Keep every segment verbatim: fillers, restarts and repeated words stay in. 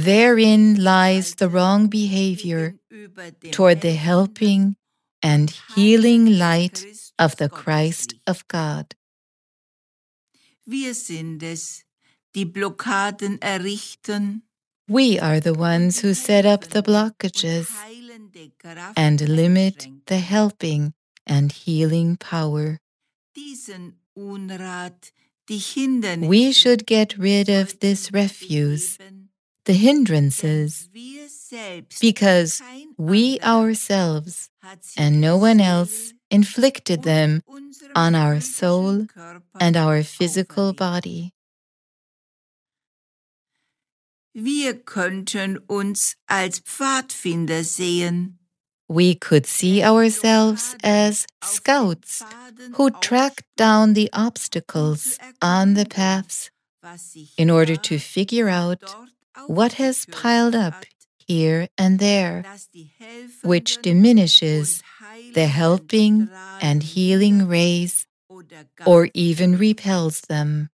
therein lies the wrong behavior toward the helping and healing light of the Christ of God. Wir sind es, die Blockaden errichten. We are the ones who set up the blockages and limit the helping and healing power. Diesen Unrat, die Hindernisse, we should get rid of this refuse, the hindrances, because we ourselves and no one else inflicted them on our soul and our physical body. Wir könnten uns als Pfadfinder sehen. We could see ourselves as scouts who track down the obstacles on the paths in order to figure out what has piled up here and there, which diminishes the helping and healing rays or even repels them.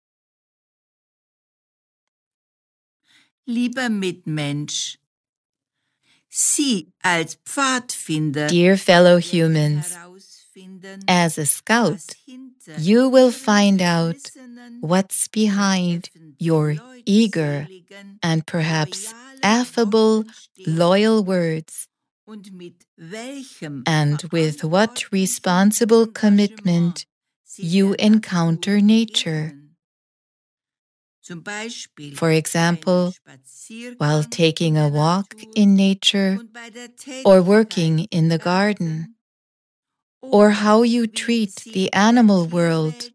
Lieber Mitmensch, Sie als Pfadfinder, dear fellow humans, as a scout, you will find out what's behind your eager and perhaps affable, loyal words, and with what responsible commitment you encounter nature. For example, while taking a walk in nature or working in the garden, or how you treat the animal world,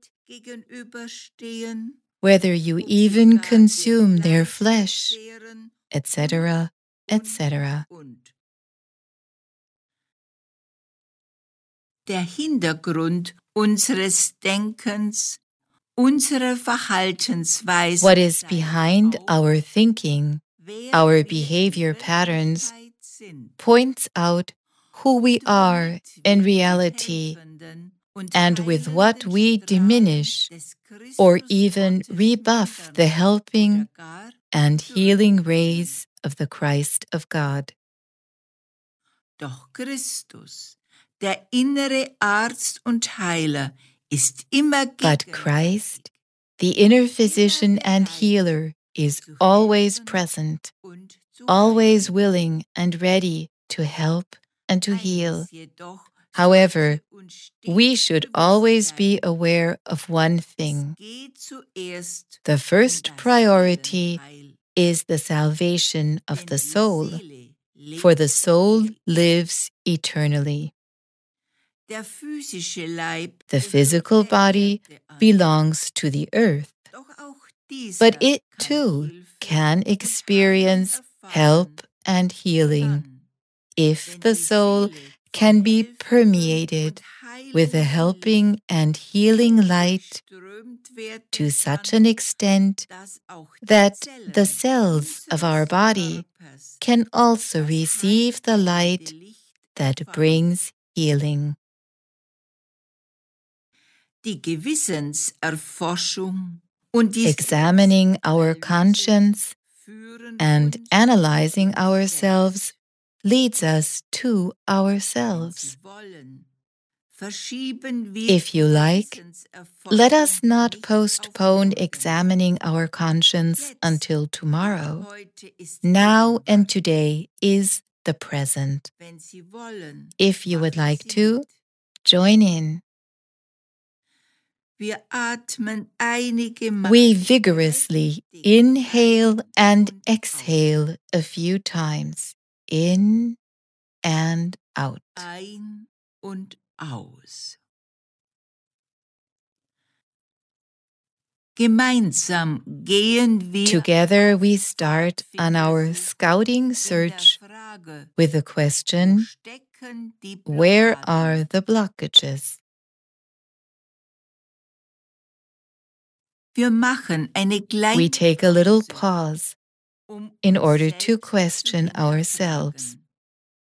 whether you even consume their flesh, et cetera, et cetera. Der Hintergrund unseres Denkens, unsere Verhaltensweise, what is behind our thinking, our behavior patterns, points out who we are in reality, and with what we diminish or even rebuff the helping and healing rays of the Christ of God. Doch Christus, der innere Arzt und Heiler, ist immer But Christ, the inner physician and healer, is always present, always willing and ready to help and to heal. However, we should always be aware of one thing. The first priority is the salvation of the soul, for the soul lives eternally. The physical body belongs to the earth, but it too can experience help and healing if the soul can be permeated with a helping and healing light to such an extent that the cells of our body can also receive the light that brings healing. Examining our conscience and analyzing ourselves leads us to ourselves. If you like, let us not postpone examining our conscience until tomorrow. Now and today is the present. If you would like to, join in. We vigorously inhale and exhale a few times, in and out. Ein und aus. Gemeinsam gehen wir Together we start on our scouting search with the question, where are the blockages? Wir machen eine We take a little pause in order to question ourselves.